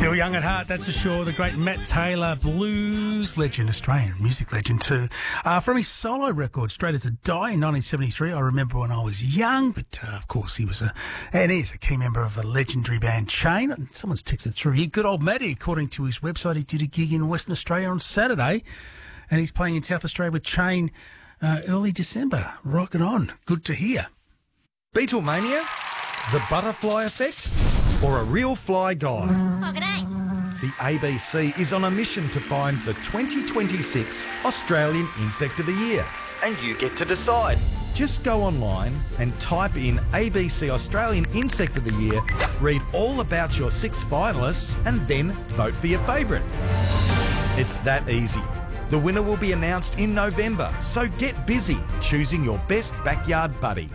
Still young at heart, that's for sure. The great Matt Taylor, blues legend, Australian music legend too. From his solo record, Straight as a Die in 1973, I remember when I was young, but of course he was and is a key member of a legendary band, Chain. And someone's texted through here. Good old Matty, according to his website, he did a gig in Western Australia on Saturday, and he's playing in South Australia with Chain early December. Rocking on. Good to hear. Beatlemania? The butterfly effect? Or a real fly guy? Oh, g'day. The ABC is on a mission to find the 2026 Australian Insect of the Year. And you get to decide. Just go online and type in ABC Australian Insect of the Year, read all about your 6 finalists, and then vote for your favourite. It's that easy. The winner will be announced in November, so get busy choosing your best backyard buddy.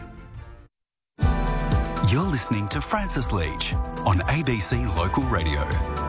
You're listening to Francis Leach on ABC Local Radio.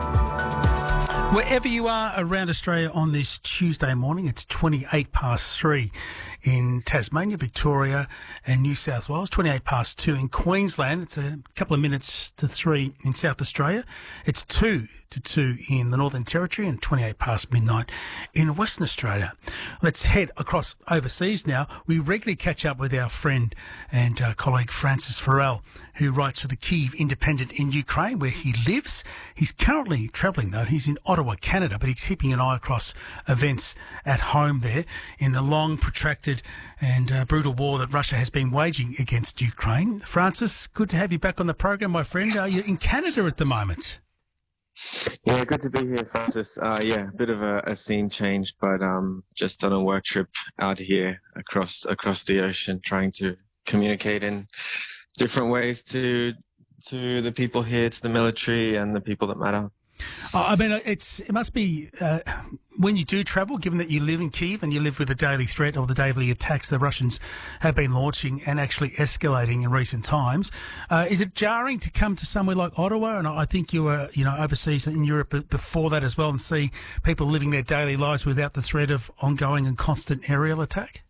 Wherever you are around Australia on this Tuesday morning, it's 28 past 3 in Tasmania, Victoria and New South Wales, 28 past 2 in Queensland. It's a couple of minutes to 3 in South Australia. It's 2 to 2 in the Northern Territory and 28 past midnight in Western Australia. Let's head across overseas now. We regularly catch up with our friend and colleague Francis Farrell, who writes for the Kyiv Independent in Ukraine, where he lives. He's currently travelling, though. He's in Ottawa, Canada, but he's keeping an eye across events at home there in the long, protracted and brutal war that Russia has been waging against Ukraine. Francis, good to have you back on the program, my friend. You're in Canada at the moment. Yeah, good to be here, Francis. Yeah, a bit of a scene change, but just on a work trip out here across the ocean, trying to communicate in different ways to the people here, to the military and the people that matter. I mean, it must be when you do travel, given that you live in Kyiv and you live with the daily threat or the daily attacks the Russians have been launching and actually escalating in recent times. Is it jarring to come to somewhere like Ottawa? And I think you were, overseas in Europe before that as well, and see people living their daily lives without the threat of ongoing and constant aerial attack?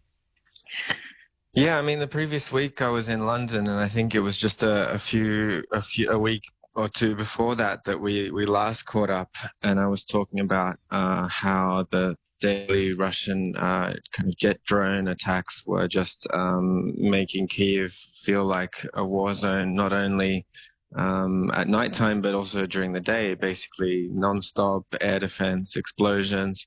Yeah, I mean, the previous week I was in London, and I think it was just a week or two before that we last caught up, and I was talking about how the daily Russian kind of jet drone attacks were just making Kyiv feel like a war zone, not only at nighttime but also during the day, basically non-stop air defense, explosions.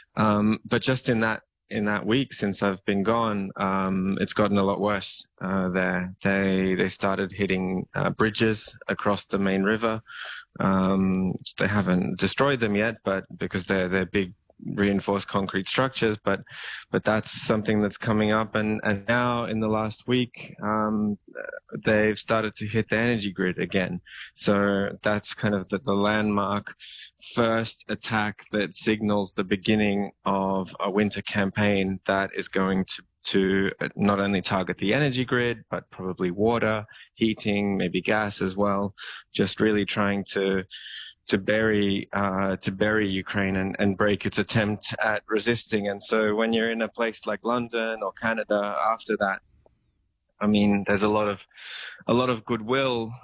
But just in that week since I've been gone, it's gotten a lot worse there. They started hitting bridges across the main river. They haven't destroyed them yet, but because they're big reinforced concrete structures, but that's something that's coming up. And now in the last week, they've started to hit the energy grid again. So that's kind of the landmark first attack that signals the beginning of a winter campaign that is going to not only target the energy grid, but probably water, heating, maybe gas as well, just really trying to bury Ukraine and break its attempt at resisting. And so when you're in a place like London or Canada after that, I mean, there's a lot of goodwill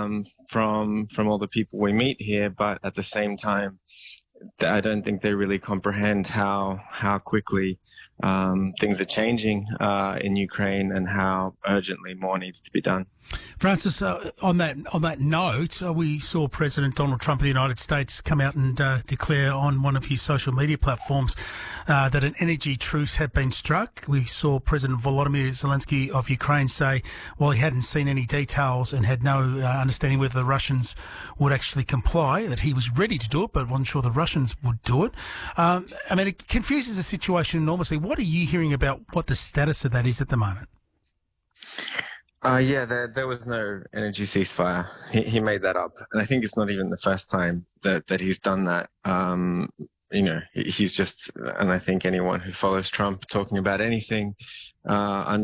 from all the people we meet here, but at the same time, I don't think they really comprehend how quickly things are changing in Ukraine and how urgently more needs to be done. Francis, on that note, we saw President Donald Trump of the United States come out and declare on one of his social media platforms that an energy truce had been struck. We saw President Volodymyr Zelensky of Ukraine say, while he hadn't seen any details and had no understanding whether the Russians would actually comply, that he was ready to do it, but wasn't sure the Russians would do it. I mean, it confuses the situation enormously. What are you hearing about what the status of that is at the moment? Yeah, there was no energy ceasefire. He made that up. And I think it's not even the first time that he's done that. He's just, and I think anyone who follows Trump talking about anything